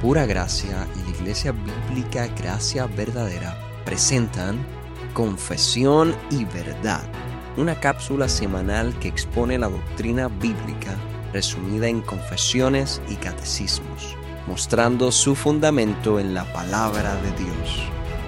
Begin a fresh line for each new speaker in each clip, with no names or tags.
Pura Gracia y la Iglesia Bíblica Gracia Verdadera presentan Confesión y Verdad, una cápsula semanal que expone la doctrina bíblica resumida en confesiones y catecismos, mostrando su fundamento en la palabra de Dios.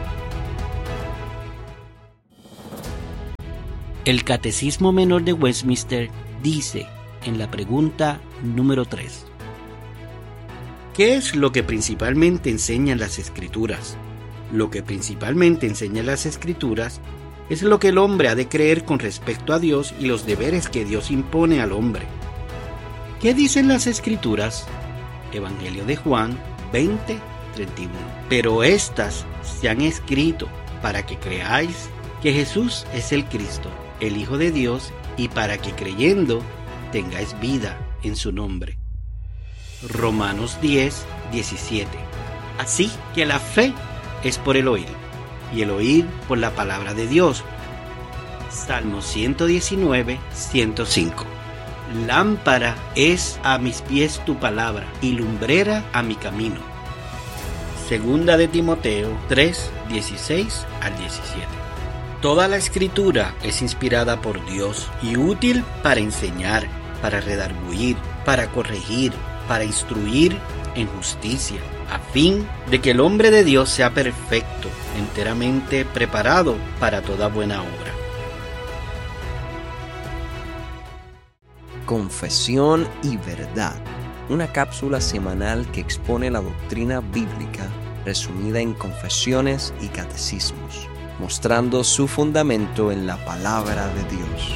El Catecismo Menor de Westminster dice en la pregunta número 3: ¿qué es lo que principalmente enseñan las Escrituras? Lo que principalmente enseñan las Escrituras es lo que el hombre ha de creer con respecto a Dios y los deberes que Dios impone al hombre. ¿Qué dicen las Escrituras? Evangelio de Juan 20:31. Pero estas se han escrito para que creáis que Jesús es el Cristo, el Hijo de Dios, y para que creyendo tengáis vida en su nombre. Romanos 10:17. Así que la fe es por el oír, y el oír por la palabra de Dios. Salmo 119:105. Lámpara es a mis pies tu palabra, y lumbrera a mi camino. Segunda de Timoteo 3:16 al 17. Toda la Escritura es inspirada por Dios y útil para enseñar, para redarguir, para corregir, para instruir en justicia, a fin de que el hombre de Dios sea perfecto, enteramente preparado para toda buena obra.
Confesión y Verdad, una cápsula semanal que expone la doctrina bíblica resumida en confesiones y catecismos, mostrando su fundamento en la palabra de Dios.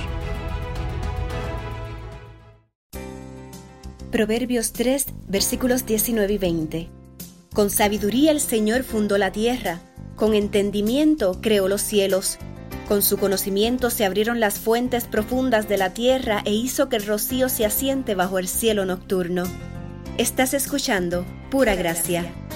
Proverbios 3, versículos 19 y 20. Con sabiduría el Señor fundó la tierra, con entendimiento creó los cielos. Con su conocimiento se abrieron las fuentes profundas de la tierra e hizo que el rocío se asiente bajo el cielo nocturno. Estás escuchando Pura Gracia.